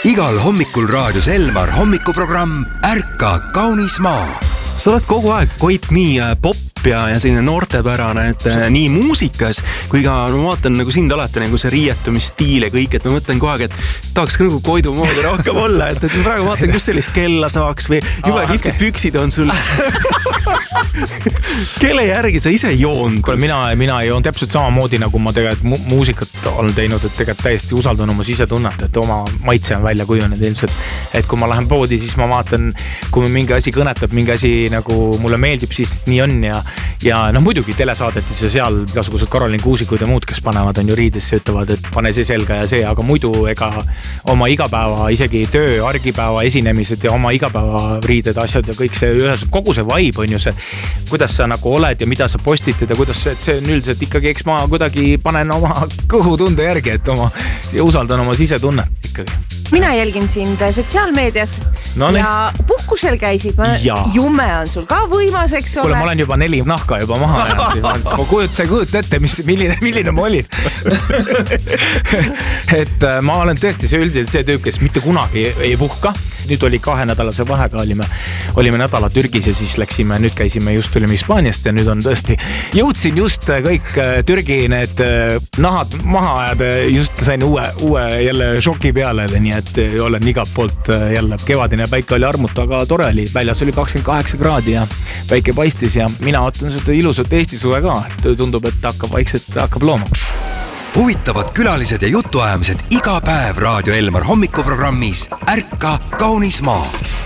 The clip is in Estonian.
Igal hommikul raadios Elmar hommikuprogramm Ärka kaunis maa. Sa oled kogu aeg, Koit, nii pop ja selline noortepärane, et nii muusikas kui ka ma vaatan nagu sind alati nagu see riietumisstiil ja kõik, et ma mõtlen kogu aeg, et tahaks ka nagu Koidu moodi rohkem olla, et ma praegu vaatan, kus sellist kella saaks või juba kihvtid püksid on sul. Kelle järgi sa ise joond? Kuule, mina joon täpselt samamoodi, nagu ma tegelikult muusikat olen teinud, et tegelikult täiesti usaldan oma sisetunnet, et oma maitse on välja kujunenud ilmselt. Et kui ma lähen poodi, siis ma vaatan, kui mingi asi kõnetab, mingi asi nagu mulle meeldib, siis nii on ja noh, muidugi telesaadetis ja seal igasugused Karolin Kuusikud ja muud, kes panevad on ju riidesse, ütlevad, et pane see selga ja see, aga muidu ega oma igapäeva, isegi töö, argipäeva esinemised ja oma igapäeva riided, asjad ja kõik see, kogu see vibe on ju see, kuidas sa nagu oled ja mida sa postitad ja kuidas see on üldiselt ikkagi, eks ma kuidagi panen oma kõhutunde järgi, et usaldan oma sisetunnet ikkagi. Mina jälgin sind sotsiaalmeedias ja puhkusel käisid. Jume on sul ka võimas, eks ole. Kuule, ma olen juba 4 nahka juba maha jäänud. Ma kujuta ette, milline ma olin. Et ma olen tõesti see tüüp, kes mitte kunagi ei puhka. Nüüd oli 2-nädalase vahega, olime nädala Türgis ja siis nüüd käisime just tulime Hispaaniast ja nüüd on tõesti, jõudsin just kõik Türgi need nahad maha ajada, just sain uue jälle šoki peale, nii et olen igalt poolt jälle kevadine päike oli armuta, aga tore oli, väljas oli 28 kraadi ja päike paistis ja mina ootan seda ilusat Eesti suve ka, et tundub, et hakkab looma. Huvitavad külalised ja jutuajamised iga päev Raadio Elmar hommikuprogrammis Ärka kaunis maa.